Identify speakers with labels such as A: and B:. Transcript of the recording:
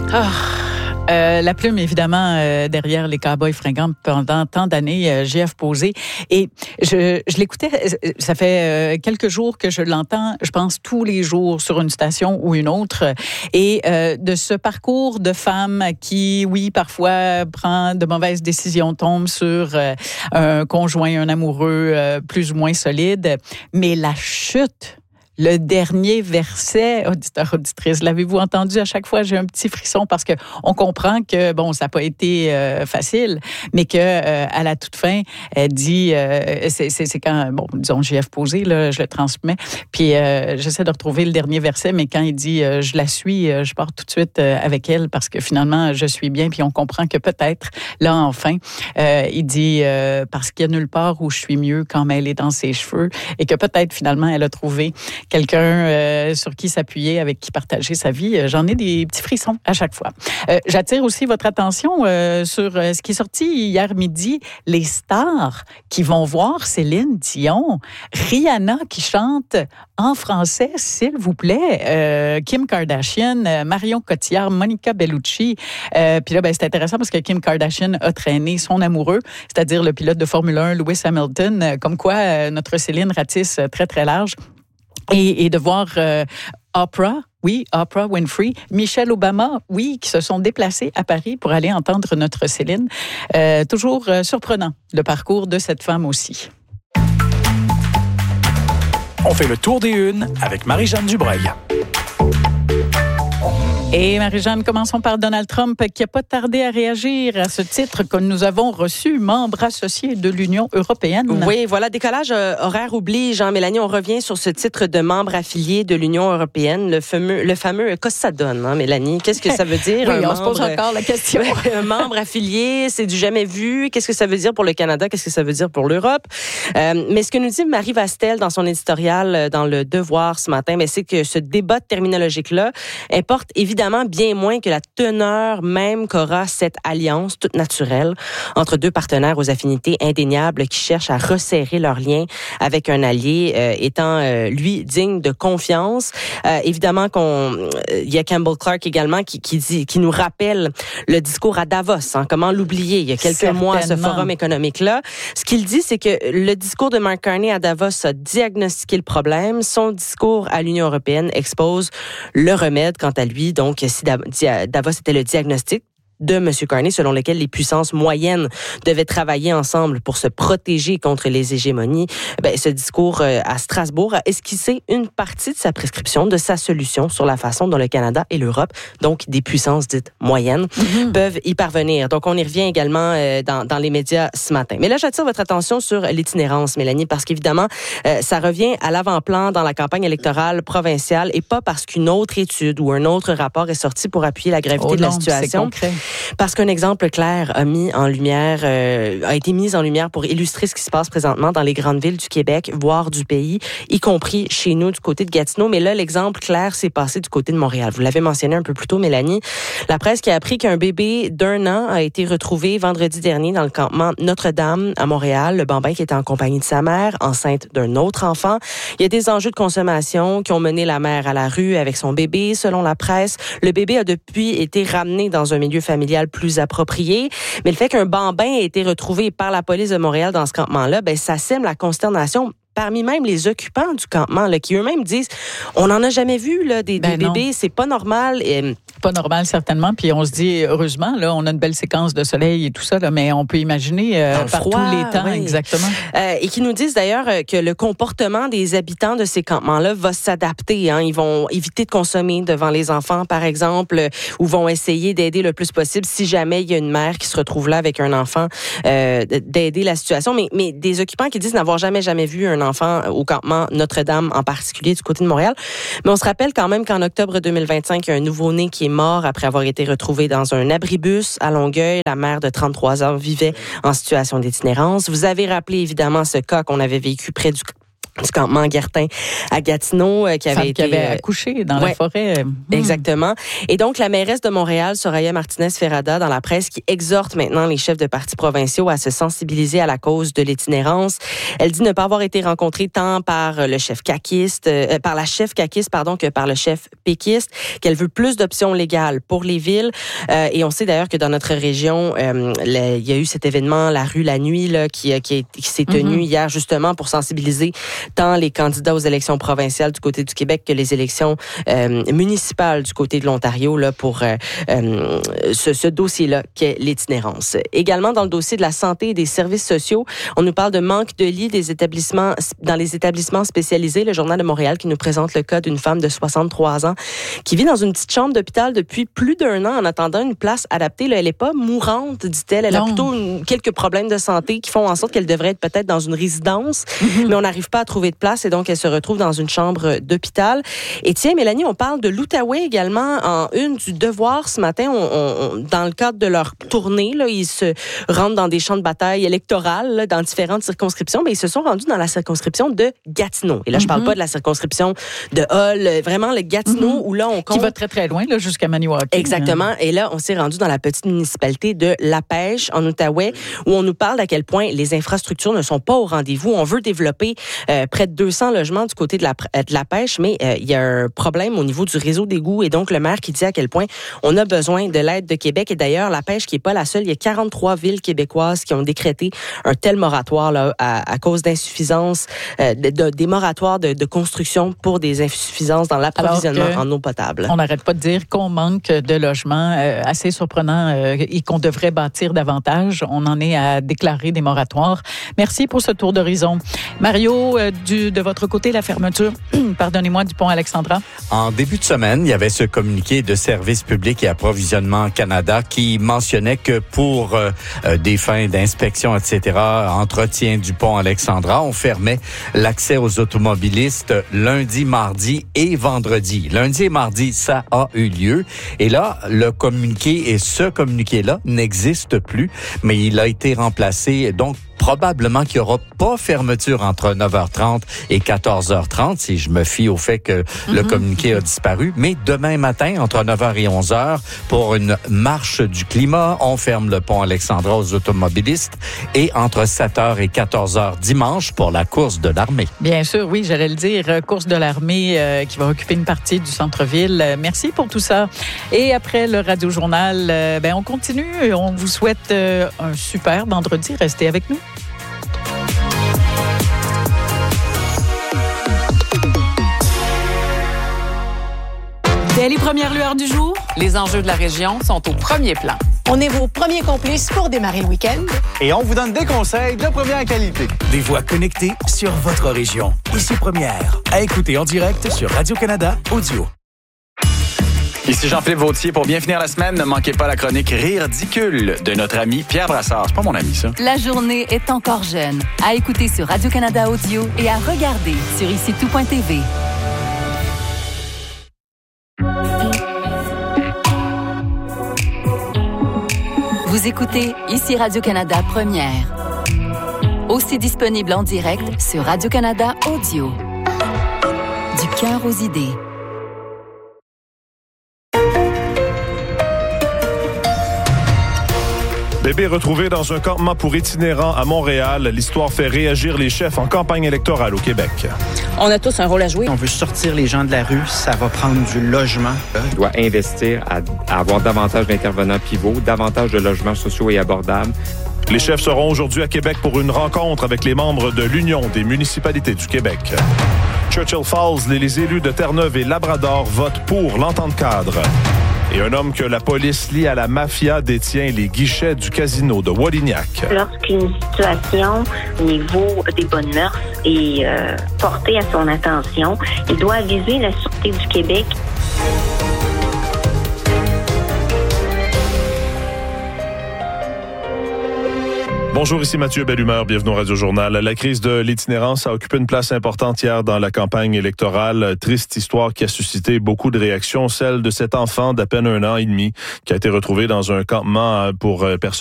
A: La plume, évidemment, derrière les Cowboys fringants pendant tant d'années, J.F. Posé. Et je l'écoutais, ça fait quelques jours que je l'entends, je pense tous les jours sur une station ou une autre. Et de ce parcours de femme qui, oui, parfois prend de mauvaises décisions, tombe sur un conjoint, un amoureux plus ou moins solide. Mais la chute... Le dernier verset, auditeur, auditrice, l'avez-vous entendu? À chaque fois, j'ai un petit frisson parce que on comprend que, bon, ça n'a pas été facile, mais que à la toute fin, elle dit, c'est quand, bon, disons, J.F. Posé, là, je le transmets, puis j'essaie de retrouver le dernier verset, mais quand il dit, je la suis, je pars tout de suite avec elle parce que finalement, je suis bien, puis on comprend que peut-être, là, enfin, il dit, parce qu'il y a nulle part où je suis mieux quand elle est dans ses cheveux, et que peut-être, finalement, elle a trouvé quelqu'un sur qui s'appuyer, avec qui partager sa vie. J'en ai des petits frissons à chaque fois. J'attire aussi votre attention sur ce qui est sorti hier midi, les stars qui vont voir Céline Dion, Rihanna qui chante en français, s'il vous plaît, Kim Kardashian, Marion Cotillard, Monica Bellucci. Puis là, ben, c'est intéressant parce que Kim Kardashian a traîné son amoureux, c'est-à-dire le pilote de Formule 1, Lewis Hamilton, comme quoi notre Céline ratisse très, très large. Et de voir Oprah Winfrey, Michelle Obama, oui, qui se sont déplacés à Paris pour aller entendre notre Céline. Toujours surprenant, le parcours de cette femme aussi.
B: On fait le tour des unes avec Marie-Jeanne Dubreuil.
A: Et Marie-Jeanne, commençons par Donald Trump qui n'a pas tardé à réagir à ce titre que nous avons reçu, membre associé de l'Union européenne.
C: Oui, voilà, décollage horaire oblige. Mélanie, on revient sur ce titre de membre affilié de l'Union européenne, le fameux qu'est-ce que ça donne, Mélanie? Qu'est-ce que ça veut dire?
A: Oui, on se pose encore la question.
C: Un membre affilié, c'est du jamais vu. Qu'est-ce que ça veut dire pour le Canada? Qu'est-ce que ça veut dire pour l'Europe? Mais ce que nous dit Marie Vastel dans son éditorial dans Le Devoir ce matin, c'est que ce débat terminologique-là importe évidemment bien moins que la teneur même qu'aura cette alliance toute naturelle entre deux partenaires aux affinités indéniables qui cherchent à resserrer leurs liens avec un allié étant, lui, digne de confiance. Évidemment il y a Campbell Clark également qui nous rappelle le discours à Davos. Comment l'oublier? Il y a quelques mois à ce forum économique-là. Ce qu'il dit, c'est que le discours de Mark Carney à Davos a diagnostiqué le problème. Son discours à l'Union européenne expose le remède quant à lui. Donc, si Davos était le diagnostic de M. Carney, selon lequel les puissances moyennes devaient travailler ensemble pour se protéger contre les hégémonies, ce discours à Strasbourg a esquissé une partie de sa prescription, de sa solution sur la façon dont le Canada et l'Europe, donc des puissances dites moyennes, peuvent y parvenir. Donc, on y revient également dans les médias ce matin. Mais là, j'attire votre attention sur l'itinérance, Mélanie, parce qu'évidemment, ça revient à l'avant-plan dans la campagne électorale provinciale et pas parce qu'une autre étude ou un autre rapport est sorti pour appuyer la gravité de la situation. Parce qu'un exemple clair a été mis en lumière pour illustrer ce qui se passe présentement dans les grandes villes du Québec, voire du pays, y compris chez nous du côté de Gatineau. Mais là, l'exemple clair s'est passé du côté de Montréal. Vous l'avez mentionné un peu plus tôt, Mélanie. La presse qui a appris qu'un bébé d'1 an a été retrouvé vendredi dernier dans le campement Notre-Dame à Montréal. Le bambin qui était en compagnie de sa mère, enceinte d'un autre enfant. Il y a des enjeux de consommation qui ont mené la mère à la rue avec son bébé. Selon la presse, le bébé a depuis été ramené dans un milieu familial plus approprié. Mais le fait qu'un bambin ait été retrouvé par la police de Montréal dans ce campement-là, ça sème la consternation parmi même les occupants du campement, là, qui eux-mêmes disent on n'en a jamais vu là, des bébés, c'est pas normal.
A: Pas normal, certainement. Puis on se dit, heureusement, là, on a une belle séquence de soleil et tout ça, là, mais on peut imaginer par froid, tous les temps, oui. Exactement.
C: Et qui nous disent d'ailleurs que le comportement des habitants de ces campements-là va s'adapter. Ils vont éviter de consommer devant les enfants, par exemple, ou vont essayer d'aider le plus possible si jamais il y a une mère qui se retrouve là avec un enfant, d'aider la situation. Mais des occupants qui disent n'avoir jamais vu un enfant au campement Notre-Dame, en particulier du côté de Montréal. Mais on se rappelle quand même qu'en octobre 2025, il y a un nouveau-né qui est mort après avoir été retrouvé dans un abribus à Longueuil. La mère de 33 ans vivait en situation d'itinérance. Vous avez rappelé évidemment ce cas qu'on avait vécu près du du campement Guertin à Gatineau qui
A: avait accouché dans la forêt.
C: Exactement. Et donc, la mairesse de Montréal, Soraya Martinez-Ferrada, dans la presse, qui exhorte maintenant les chefs de partis provinciaux à se sensibiliser à la cause de l'itinérance. Elle dit ne pas avoir été rencontrée tant par le chef caquiste, par la chef caquiste, que par le chef péquiste, qu'elle veut plus d'options légales pour les villes. Et on sait d'ailleurs que dans notre région, il y a eu cet événement, la rue la nuit, là, qui s'est tenu hier justement pour sensibiliser tant les candidats aux élections provinciales du côté du Québec que les élections municipales du côté de l'Ontario là, pour ce dossier-là qu'est l'itinérance. Également, dans le dossier de la santé et des services sociaux, on nous parle de manque de lits dans les établissements spécialisés. Le Journal de Montréal qui nous présente le cas d'une femme de 63 ans qui vit dans une petite chambre d'hôpital depuis plus d'1 an en attendant une place adaptée. Là, elle n'est pas mourante, dit-elle. Elle a plutôt quelques problèmes de santé qui font en sorte qu'elle devrait être peut-être dans une résidence, mais on n'arrive pas à trouver de place et donc elle se retrouve dans une chambre d'hôpital. Et tiens, Mélanie, on parle de l'Outaouais également en une du Devoir ce matin. Dans le cadre de leur tournée, là, ils se rendent dans des champs de bataille électorales là, dans différentes circonscriptions, mais ils se sont rendus dans la circonscription de Gatineau. Et là, je parle pas de la circonscription de Hull, vraiment le Gatineau où là, on compte...
A: Qui va très, très loin, là, jusqu'à Maniwaki.
C: Exactement. Et là, on s'est rendu dans la petite municipalité de La Pêche, en Outaouais, où on nous parle d'à quel point les infrastructures ne sont pas au rendez-vous. On veut développer près de 200 logements du côté de la Pêche, mais il y a un problème au niveau du réseau d'égouts. Et donc, le maire qui dit à quel point on a besoin de l'aide de Québec. Et d'ailleurs, La Pêche qui n'est pas la seule, il y a 43 villes québécoises qui ont décrété un tel moratoire là, à cause d'insuffisance, des moratoires de construction pour des insuffisances dans l'approvisionnement en eau potable.
A: On n'arrête pas de dire qu'on manque de logements, assez surprenant, et qu'on devrait bâtir davantage. On en est à déclarer des moratoires. Merci pour ce tour d'horizon. Mario, de votre côté, la fermeture, pardonnez-moi, du pont Alexandra.
D: En début de semaine, il y avait ce communiqué de Service public et approvisionnement Canada qui mentionnait que pour des fins d'inspection, etc., entretien du pont Alexandra, on fermait l'accès aux automobilistes lundi, mardi et vendredi. Lundi et mardi, ça a eu lieu. Et là, le communiqué et ce communiqué-là n'existe plus, mais il a été remplacé, donc probablement qu'il n'y aura pas fermeture entre 9h30 et 14h30, si je me fie au fait que le communiqué a disparu. Mais demain matin, entre 9h et 11h, pour une marche du climat, on ferme le pont Alexandra aux automobilistes et entre 7h et 14h dimanche pour la course de l'armée. Bien
A: sûr, oui, j'allais le dire, course de l'armée qui va occuper une partie du centre-ville. Merci pour tout ça. Et après le Radio-Journal, on continue. On vous souhaite un super vendredi. Restez avec nous.
E: Dès les premières lueurs du jour, les enjeux de la région sont au premier plan.
F: On est vos premiers complices pour démarrer le week-end.
G: Et on vous donne des conseils de première qualité.
B: Des voix connectées sur votre région. Ici Première. À écouter en direct sur Radio-Canada Audio.
H: Ici Jean-Philippe Vautier. Pour bien finir la semaine, ne manquez pas la chronique Ridicule de notre ami Pierre Brassard. C'est pas mon ami, ça.
I: La journée est encore jeune. À écouter sur Radio-Canada Audio et à regarder sur IciTout.tv. Vous écoutez Ici Radio-Canada Première. Aussi disponible en direct sur Radio-Canada Audio. Du cœur aux idées.
J: Bébé retrouvé dans un campement pour itinérants à Montréal. L'histoire fait réagir les chefs en campagne électorale au Québec.
K: On a tous un rôle à jouer.
L: On veut sortir les gens de la rue. Ça va prendre du logement.
M: On doit investir à avoir davantage d'intervenants pivots, davantage de logements sociaux et abordables.
J: Les chefs seront aujourd'hui à Québec pour une rencontre avec les membres de l'Union des municipalités du Québec. Churchill Falls, les élus de Terre-Neuve et Labrador votent pour l'entente cadre. Et un homme que la police lie à la mafia détient les guichets du casino de Wadignac.
N: Lorsqu'une situation au niveau des bonnes mœurs est portée à son attention, il doit aviser la Sûreté du Québec.
J: Bonjour, ici Mathieu Bellumeur, bienvenue au Radio-Journal. La crise de l'itinérance a occupé une place importante hier dans la campagne électorale. Triste histoire qui a suscité beaucoup de réactions, celle de cet enfant d'à peine 1 an et demi qui a été retrouvé dans un campement pour personnes